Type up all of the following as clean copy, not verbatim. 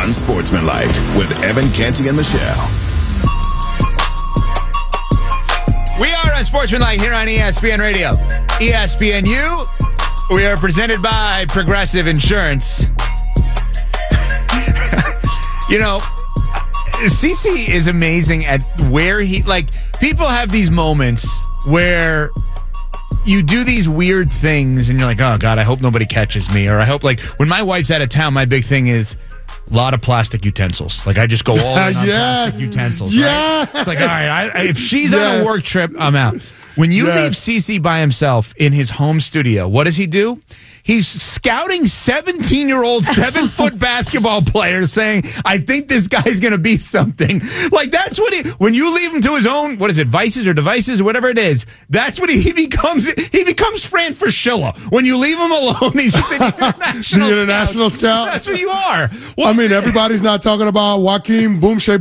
Unsportsmanlike with Evan Canty and Michelle. We are Unsportsmanlike here on ESPN Radio. ESPNU. We are presented by Progressive Insurance. You know, CC is amazing at where people have these moments where you do these weird things and you're like, oh God, I hope nobody catches me. Or I hope, when my wife's out of town, my big thing is a lot of plastic utensils. I just go all in on plastic utensils. Right? It's like, all right, if she's on a work trip, I'm out. When you leave CC by himself in his home studio, what does he do? He's scouting 17-year-old 7-foot basketball players saying, I think this guy's going to be something. That's what when you leave him to his own, what is it, vices or devices or whatever it is, that's what he becomes. He becomes Fran Fraschilla. When you leave him alone, he's just an international scout. That's what you are. Well, I mean, everybody's not talking about Joaquin Boomshay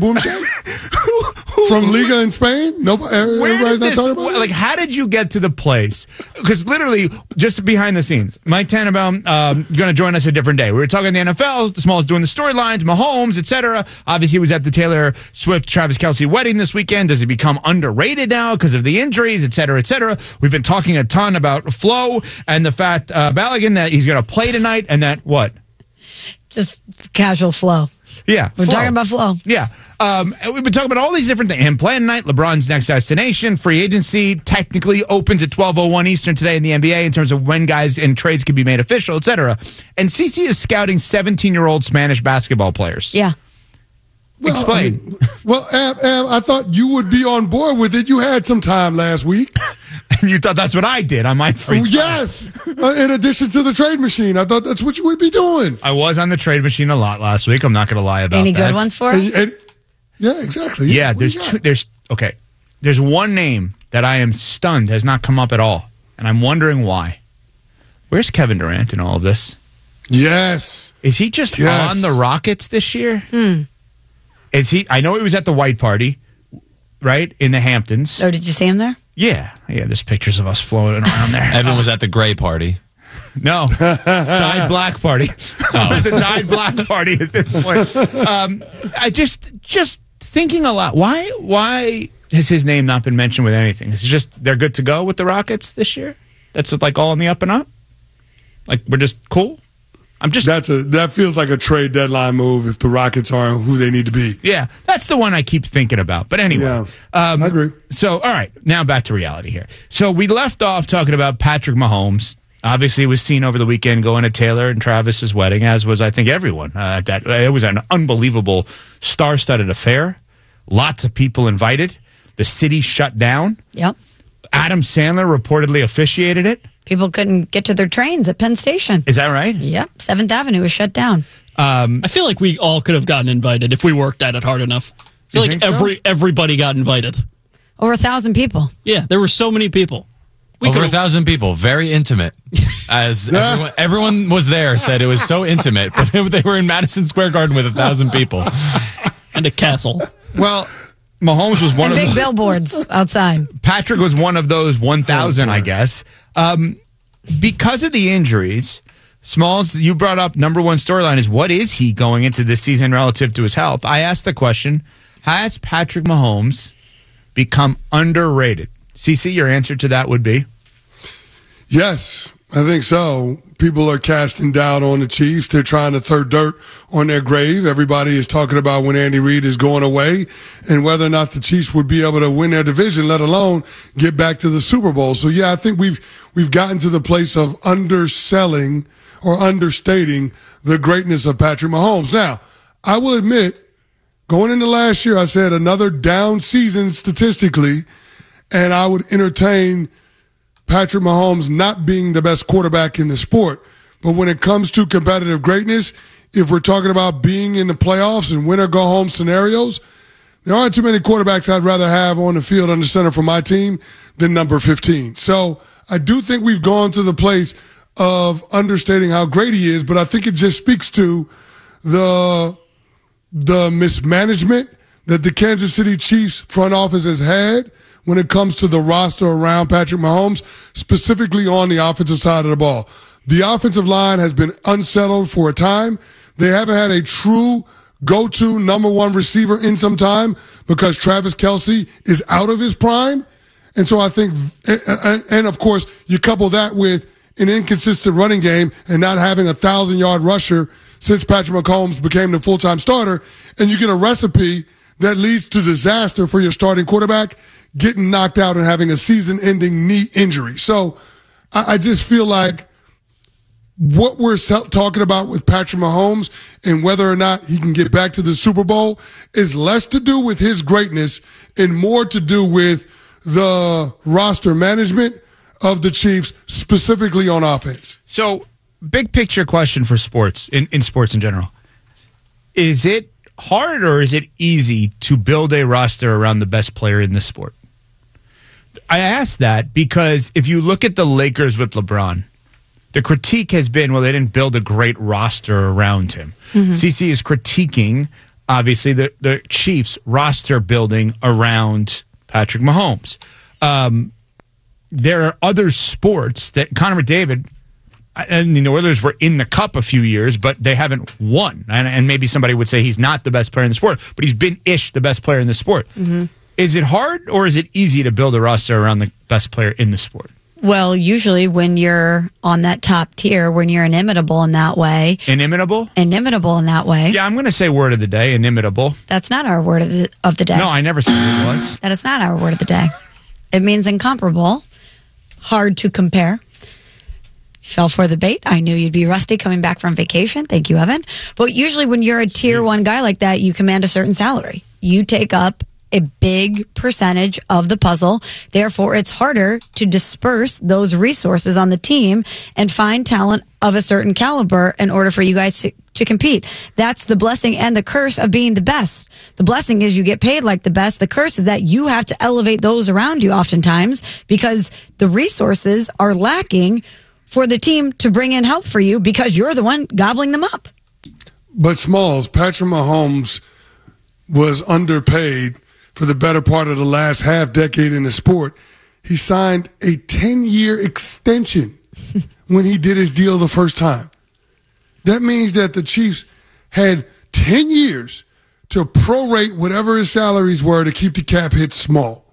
from Liga in Spain? Everybody's not talking about it? How did you get to the place? Because literally, just behind the scenes, Mike Tannenbaum going to join us a different day. We were talking the NFL, Small's doing the storylines, Mahomes, etc. Obviously, he was at the Taylor Swift, Travis Kelce wedding this weekend. Does he become underrated now because of the injuries, etc., etc.? We've been talking a ton about Flo and the fact, Balogun, that he's going to play tonight, and that what? Just casual Flo. Yeah. We're talking about Flo. Yeah. We've been talking about all these different things. Him playing tonight, LeBron's next destination, free agency technically opens at 12:01 Eastern today in the NBA in terms of when guys and trades can be made official, etc. And CC is scouting 17-year-old Spanish basketball players. Yeah. Explain. I thought you would be on board with it. You had some time last week. And you thought that's what I did on my free time. Yes. In addition to the trade machine. I thought that's what you would be doing. I was on the trade machine a lot last week. I'm not going to lie about that. Any good ones for us? Yeah, exactly. Yeah, there's one name that I am stunned has not come up at all. And I'm wondering why. Where's Kevin Durant in all of this? Yes. Is he just on the Rockets this year? Is he? I know he was at the white party, right, in the Hamptons. Oh, did you see him there? Yeah, there's pictures of us floating around there. Evan was at the gray party. No, dyed black party. The dyed black party at this point. I just thinking a lot. Why has his name not been mentioned with anything? It's just they're good to go with the Rockets this year? That's all on the up and up? We're just cool? That feels like a trade deadline move if the Rockets aren't who they need to be. Yeah, that's the one I keep thinking about. But anyway, I agree. So, all right, now back to reality here. So we left off talking about Patrick Mahomes. Obviously, was seen over the weekend going to Taylor and Travis's wedding, as was, I think, everyone. It was an unbelievable star-studded affair. Lots of people invited. The city shut down. Yep. Adam Sandler reportedly officiated it. People couldn't get to their trains at Penn Station. Is that right? Yep. 7th Avenue was shut down. I feel like we all could have gotten invited if we worked at it hard enough. I feel like everybody got invited. Over 1,000 people. Yeah, there were so many people. Over 1,000 people. Very intimate. As everyone was there said it was so intimate, but they were in Madison Square Garden with 1,000 people. And a castle. Well, Mahomes was one of big billboards outside. Patrick was one of those 1,000, I guess. Because of the injuries, Smalls, you brought up number one storyline is what is he going into this season relative to his health? I asked the question, has Patrick Mahomes become underrated? CC, your answer to that would be? Yes, I think so. People are casting doubt on the Chiefs. They're trying to throw dirt on their grave. Everybody is talking about when Andy Reid is going away and whether or not the Chiefs would be able to win their division, let alone get back to the Super Bowl. So, yeah, I think we've gotten to the place of underselling or understating the greatness of Patrick Mahomes. Now, I will admit, going into last year, I said another down season statistically, and I would entertain Patrick Mahomes not being the best quarterback in the sport. But when it comes to competitive greatness, if we're talking about being in the playoffs and win or go home scenarios, there aren't too many quarterbacks I'd rather have on the field under center for my team than number 15. So I do think we've gone to the place of understating how great he is, but I think it just speaks to the mismanagement that the Kansas City Chiefs front office has had when it comes to the roster around Patrick Mahomes, specifically on the offensive side of the ball. The offensive line has been unsettled for a time. They haven't had a true go-to number one receiver in some time because Travis Kelce is out of his prime. And so I think, and of course, you couple that with an inconsistent running game and not having a 1,000-yard rusher since Patrick Mahomes became the full-time starter, and you get a recipe that leads to disaster for your starting quarterback getting knocked out and having a season-ending knee injury. So I just feel like what we're talking about with Patrick Mahomes and whether or not he can get back to the Super Bowl is less to do with his greatness and more to do with the roster management of the Chiefs, specifically on offense. So, big picture question for sports, in sports in general. Is it hard or is it easy to build a roster around the best player in the sport? I ask that because if you look at the Lakers with LeBron, the critique has been, well, they didn't build a great roster around him. CC is critiquing, obviously, the Chiefs' roster building around Patrick Mahomes. There are other sports that Connor McDavid and the Oilers were in the cup a few years, but they haven't won. And maybe somebody would say he's not the best player in the sport, but he's been-ish the best player in the sport. Is it hard or is it easy to build a roster around the best player in the sport? Well, usually when you're on that top tier, when you're inimitable in that way. Inimitable? Inimitable in that way. Yeah, I'm going to say word of the day, inimitable. That's not our word of the day. No, I never said it was. That is not our word of the day. It means incomparable, hard to compare. Fell for the bait. I knew you'd be rusty coming back from vacation. Thank you, Evan. But usually when you're a tier one guy like that, you command a certain salary. You take up a big percentage of the puzzle. Therefore, it's harder to disperse those resources on the team and find talent of a certain caliber in order for you guys to compete. That's the blessing and the curse of being the best. The blessing is you get paid like the best. The curse is that you have to elevate those around you oftentimes because the resources are lacking for the team to bring in help for you because you're the one gobbling them up. But Smalls, Patrick Mahomes was underpaid for the better part of the last half decade in the sport. He signed a 10-year extension when he did his deal the first time. That means that the Chiefs had 10 years to prorate whatever his salaries were to keep the cap hit small.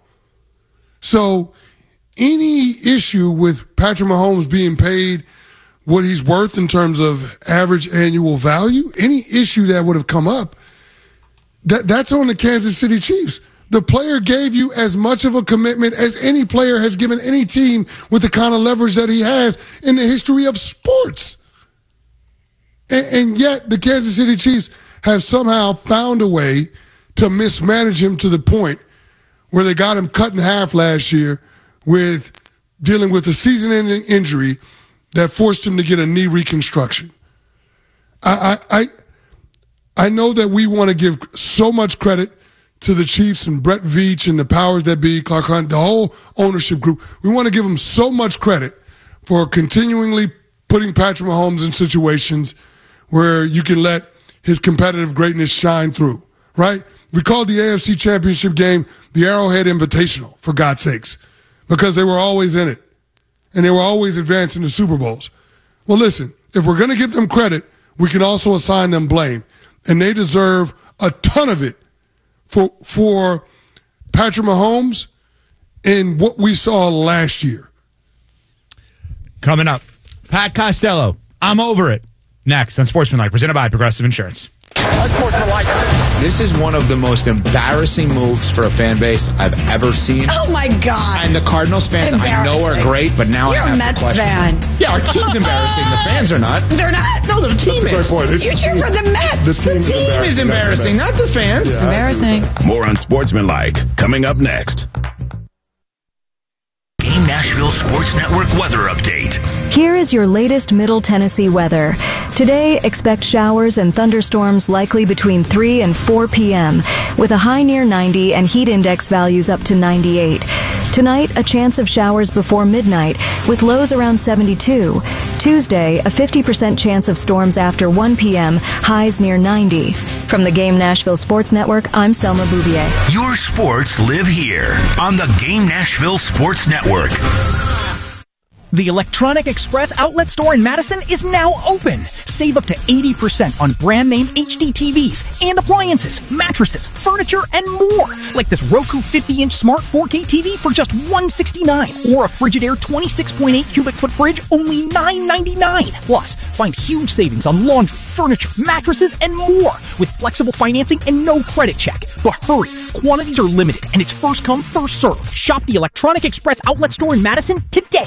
So any issue with Patrick Mahomes being paid what he's worth in terms of average annual value, any issue that would have come up, that's on the Kansas City Chiefs. The player gave you as much of a commitment as any player has given any team with the kind of leverage that he has in the history of sports. And yet the Kansas City Chiefs have somehow found a way to mismanage him to the point where they got him cut in half last year with dealing with a season-ending injury that forced him to get a knee reconstruction. I know that we want to give so much credit to the Chiefs and Brett Veach and the powers that be, Clark Hunt, the whole ownership group. We want to give them so much credit for continually putting Patrick Mahomes in situations where you can let his competitive greatness shine through, right? We called the AFC Championship game the Arrowhead Invitational, for God's sakes, because they were always in it, and they were always advancing the Super Bowls. Well, listen, if we're going to give them credit, we can also assign them blame, and they deserve a ton of it for Patrick Mahomes and what we saw last year. Coming up, Pat Costello, I'm over it. Next on Sportsmanlike, presented by Progressive Insurance. This is one of the most embarrassing moves for a fan base I've ever seen. Oh, my God. And the Cardinals fans I know are great, but now You're I have a Mets to question. fan. Yeah, our team's embarrassing. The fans are not. They're not. No, the team is. You cheer for the Mets. The team is embarrassing, not the fans. It's embarrassing. More on Sportsmanlike coming up next. Game Nashville Sports Network weather update. Here is your latest Middle Tennessee weather. Today, expect showers and thunderstorms likely between 3 and 4 p.m., with a high near 90 and heat index values up to 98. Tonight, a chance of showers before midnight, with lows around 72. Tuesday, a 50% chance of storms after 1 p.m., highs near 90. From the Game Nashville Sports Network, I'm Selma Bouvier. Your sports live here on the Game Nashville Sports Network. The Electronic Express outlet store in Madison is now open. Save up to 80% on brand name HD TVs and appliances, mattresses, furniture, and more. Like this Roku 50-inch smart 4K TV for just $169, or a Frigidaire 26.8 cubic foot fridge only $9.99. Plus, find huge savings on laundry, furniture, mattresses, and more with flexible financing and no credit check. But hurry, quantities are limited and it's first come, first served. Shop the Electronic Express outlet store in Madison today.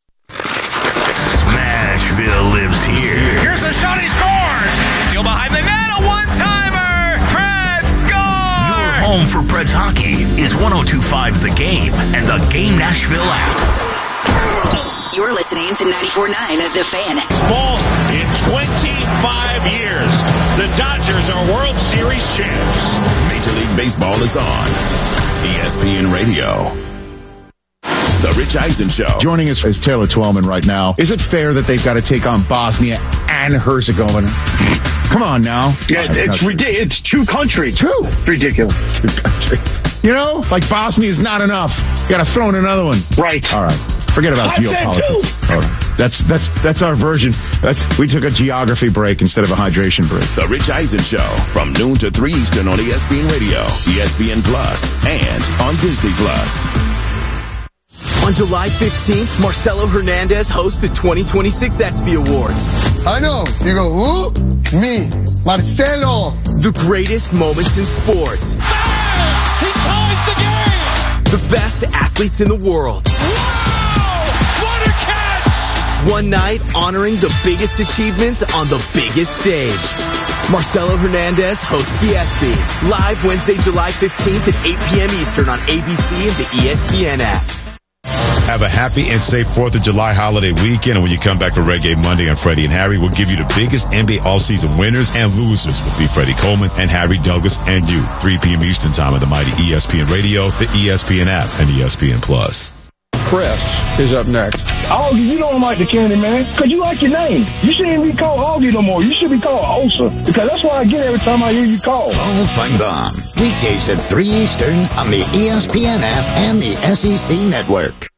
Smashville lives here. Here's a shot, he scores! Steal behind the net, a one-timer! Preds score! Your home for Preds hockey is 102.5 The Game and the Game Nashville app. You're listening to 94.9 The Fan. Ball in 25 years. The Dodgers are World Series champs. Major League Baseball is on ESPN Radio. The Rich Eisen Show. Joining us is Taylor Twellman right now. Is it fair that they've got to take on Bosnia and Herzegovina? Come on now. Yeah, it's ridiculous. It's two countries. Two. It's ridiculous. Two countries. You know, like Bosnia is not enough. You got to throw in another one. Right. All right. Forget about geopolitics. All right. That's our version. We took a geography break instead of a hydration break. The Rich Eisen Show from noon to 3 Eastern on ESPN Radio, ESPN Plus, and on Disney Plus. On July 15th, Marcelo Hernandez hosts the 2026 ESPY Awards. I know. You go, who? Me, Marcelo. The greatest moments in sports. Bang! He ties the game! The best athletes in the world. Wow! What a catch! One night honoring the biggest achievements on the biggest stage. Marcelo Hernandez hosts the ESPYs. Live Wednesday, July 15th at 8 p.m. Eastern on ABC and the ESPN app. Have a happy and safe 4th of July holiday weekend. And when you come back to Reggae Monday on Freddie and Harry, we'll give you the biggest NBA all-season winners and losers will be Freddie Coleman and Harry Douglas and you. 3 p.m. Eastern time on the mighty ESPN Radio, the ESPN app, and ESPN Plus. Chris is up next. Augie, you don't like the candy, man, because you like your name. You shouldn't be called Augie no more. You should be called Osa, because that's what I get every time I hear you call. All fun gone. Weekdays at 3 Eastern on the ESPN app and the SEC Network.